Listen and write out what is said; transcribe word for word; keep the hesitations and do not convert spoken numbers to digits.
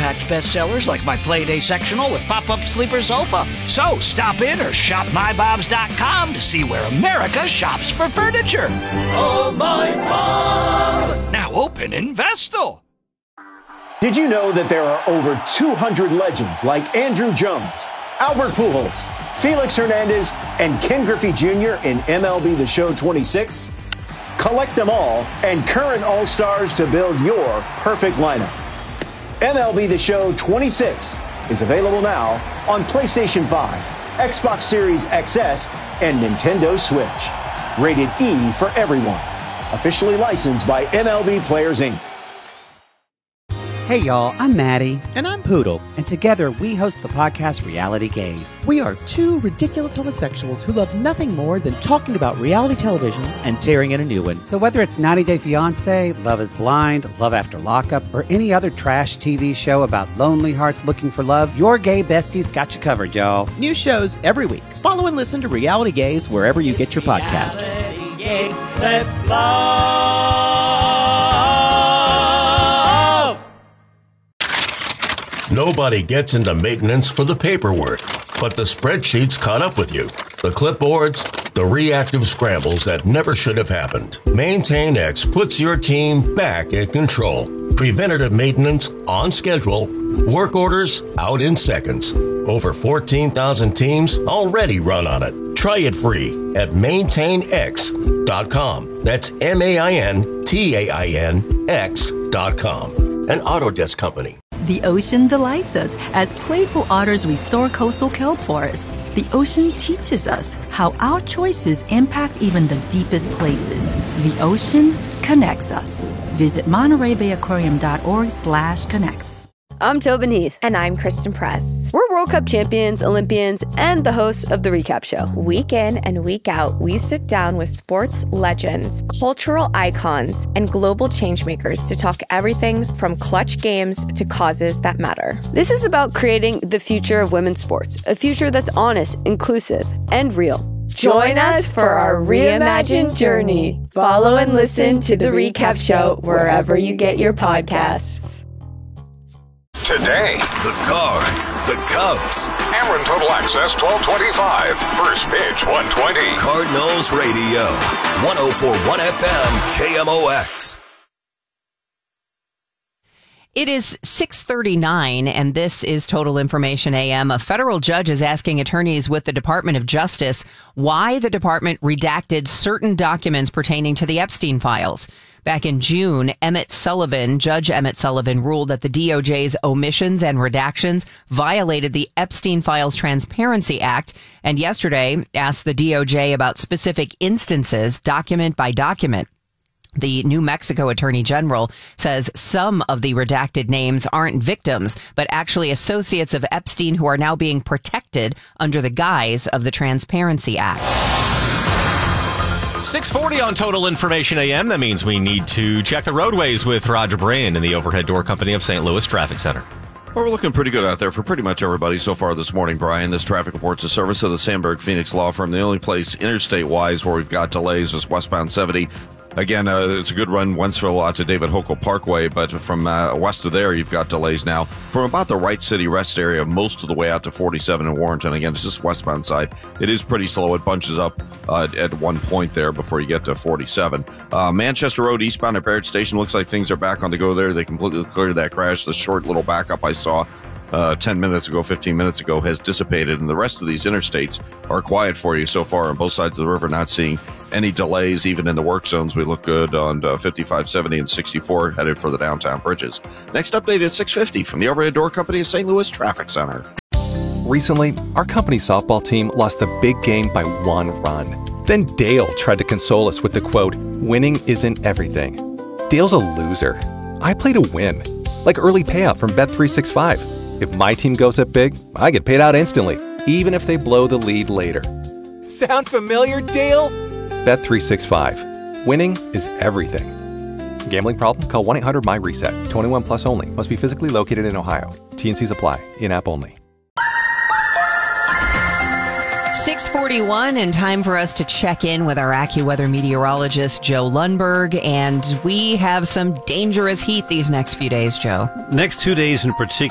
action-packed bestsellers like my Playday sectional with pop-up sleeper sofa. So stop in or shop my bobs dot com to see where America shops for furniture. Oh, my Bob! Now open in Vestal. Did you know that there are over two hundred legends like Andrew Jones, Albert Pujols, Felix Hernandez, and Ken Griffey Junior in M L B The Show twenty-six? Collect them all and current All-Stars to build your perfect lineup. M L B The Show twenty-six is available now on PlayStation five, Xbox Series X S, and Nintendo Switch. Rated E for everyone. Officially licensed by M L B Players, Incorporated. Hey y'all, I'm Maddie. And I'm Poodle. And together we host the podcast Reality Gaze. We are two ridiculous homosexuals who love nothing more than talking about reality television and tearing in a new one. So whether it's ninety day fiancé, Love is Blind, Love After Lockup, or any other trash T V show about lonely hearts looking for love, your gay besties got you covered, y'all. New shows every week. Follow and listen to Reality Gaze wherever you get your podcast. Reality Gaze, let's love. Nobody gets into maintenance for the paperwork, but the spreadsheets caught up with you. The clipboards, the reactive scrambles that never should have happened. MaintainX puts your team back in control. Preventative maintenance on schedule. Work orders out in seconds. Over fourteen thousand teams already run on it. Try it free at maintain x dot com. That's M A I N T A I N X dot com. An Autodesk company. The ocean delights us as playful otters restore coastal kelp forests. The ocean teaches us how our choices impact even the deepest places. The ocean connects us. Visit Monterey Bay Aquarium dot org slash connects. I'm Tobin Heath. And I'm Kristen Press. We're World Cup champions, Olympians, and the hosts of The Recap Show. Week in and week out, we sit down with sports legends, cultural icons, and global changemakers to talk everything from clutch games to causes that matter. This is about creating the future of women's sports, a future that's honest, inclusive, and real. Join us for our reimagined journey. Follow and listen to The Recap Show wherever you get your podcasts. Today, the Cards, the Cubs. Ameren Total Access twelve twenty-five. First pitch one twenty. Cardinals Radio. one oh four point one F M K M O X. It is six thirty-nine, and this is Total Information A M. A federal judge is asking attorneys with the Department of Justice why the department redacted certain documents pertaining to the Epstein files. Back in June, Emmett Sullivan, Judge Emmett Sullivan, ruled that the D O J's omissions and redactions violated the Epstein Files Transparency Act, and yesterday asked the D O J about specific instances, document by document. The New Mexico Attorney General says some of the redacted names aren't victims, but actually associates of Epstein who are now being protected under the guise of the Transparency Act. six forty on Total Information A M. That means we need to check the roadways with Roger Brain in the Overhead Door Company of Saint Louis Traffic Center. Well, we're looking pretty good out there for pretty much everybody so far this morning, Brian. This traffic report's a service of the Sandberg Phoenix Law Firm. The only place interstate-wise where we've got delays is westbound seventy. Again, uh, it's a good run, Wentzville out to David Hochul Parkway, but from uh, west of there, you've got delays now from about the Wright City Rest area, most of the way out to forty-seven in Warrenton. Again, it's just westbound side. It is pretty slow. It bunches up uh, at one point there before you get to forty-seven. Uh, Manchester Road, eastbound at Barrett Station, looks like things are back on the go there. They completely cleared that crash. The short little backup I saw Uh, ten minutes ago, fifteen minutes ago, has dissipated, and the rest of these interstates are quiet for you so far on both sides of the river. Not seeing any delays, even in the work zones. We look good on uh, fifty-five, seventy, and sixty-four, headed for the downtown bridges. Next update is six fifty from the Overhead Door Company of Saint Louis Traffic Center. Recently, our company's softball team lost a big game by one run. Then Dale tried to console us with the quote, "Winning isn't everything." Dale's a loser. I play to win, like early payout from Bet three sixty-five. If my team goes up big, I get paid out instantly, even if they blow the lead later. Sound familiar, Dale? Bet three sixty-five. Winning is everything. Gambling problem? Call one eight hundred M Y reset. twenty-one plus only. Must be physically located in Ohio. T and C's apply. In-app only. six forty-one, and time for us to check in with our AccuWeather meteorologist, Joe Lundberg. And we have some dangerous heat these next few days, Joe. Next two days in particular.